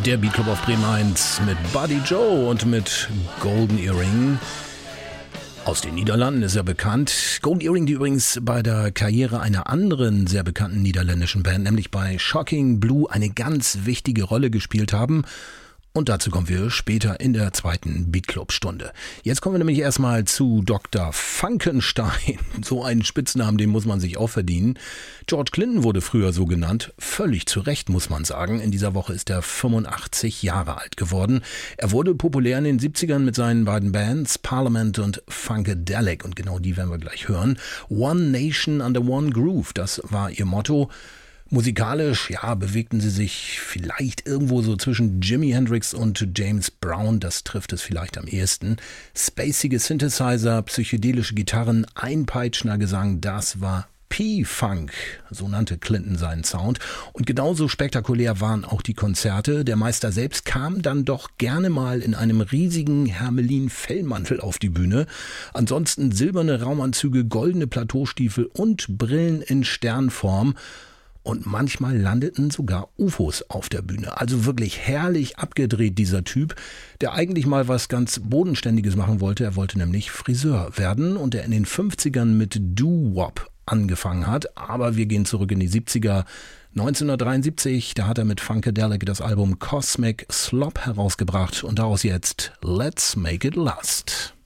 Der Beat-Club auf Bremen 1 mit Buddy Joe und mit Golden Earring. Aus den Niederlanden ist er bekannt. Golden Earring, die übrigens bei der Karriere einer anderen sehr bekannten niederländischen Band, nämlich bei Shocking Blue, eine ganz wichtige Rolle gespielt haben. Und dazu kommen wir später in der zweiten Beat-Club-Stunde. Jetzt kommen wir nämlich erstmal zu Dr. Funkenstein. So einen Spitznamen, den muss man sich auch verdienen. George Clinton wurde früher so genannt. Völlig zu Recht, muss man sagen. In dieser Woche ist er 85 Jahre alt geworden. Er wurde populär in den 70ern mit seinen beiden Bands Parliament und Funkadelic. Und genau die werden wir gleich hören. One Nation under One Groove, das war ihr Motto. Musikalisch, ja, bewegten sie sich vielleicht irgendwo so zwischen Jimi Hendrix und James Brown, das trifft es vielleicht am ehesten. Spacige Synthesizer, psychedelische Gitarren, einpeitschender Gesang, das war P-Funk, so nannte Clinton seinen Sound. Und genauso spektakulär waren auch die Konzerte. Der Meister selbst kam dann doch gerne mal in einem riesigen Hermelin-Fellmantel auf die Bühne. Ansonsten silberne Raumanzüge, goldene Plateaustiefel und Brillen in Sternform. Und manchmal landeten sogar UFOs auf der Bühne. Also wirklich herrlich abgedreht, dieser Typ, der eigentlich mal was ganz Bodenständiges machen wollte. Er wollte nämlich Friseur werden und der in den 50ern mit Doo-Wop angefangen hat. Aber wir gehen zurück in die 70er. 1973, da hat er mit Funkadelic das Album Cosmic Slop herausgebracht und daraus jetzt Let's Make It Last.